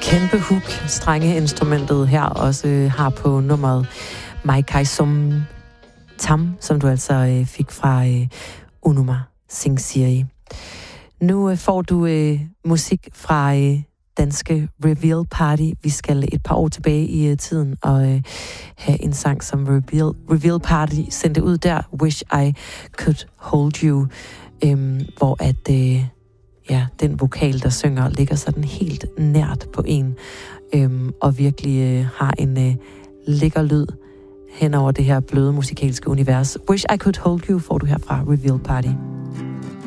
Kæmpe hook, strengeinstrumentet her også har på nummeret Mai Kai Som Tam, som du altså fik fra Unuma Sing Siri. Nu får du musik fra danske Reveal Party. Vi skal et par år tilbage i tiden og have en sang, som Reveal Party sendte ud der, Wish I Could Hold You, hvor at den vokal, der synger, ligger sådan helt nært på en, og virkelig har en lækker lyd hen over det her bløde musikalske univers. Wish I Could Hold You får du her fra Reveal Party.